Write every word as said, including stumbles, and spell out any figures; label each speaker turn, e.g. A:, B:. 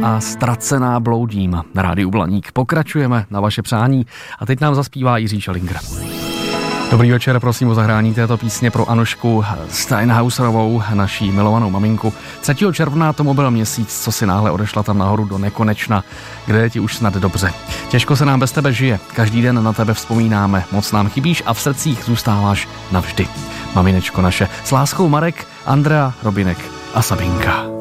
A: a Ztracená bloudím na rádiu Blaník. Pokračujeme na vaše přání a teď nám zaspívá Jiří Šelinger. Dobrý večer, prosím o zahrání této písně pro Anušku Steinhauserovou, naší milovanou maminku. třetího června tomu byl měsíc, co si náhle odešla tam nahoru do nekonečna, kde je ti už snad dobře. Těžko se nám bez tebe žije, každý den na tebe vzpomínáme, moc nám chybíš a v srdcích zůstáváš navždy. Maminečko naše, s láskou Marek, Andrea, Robinek a Sabinka.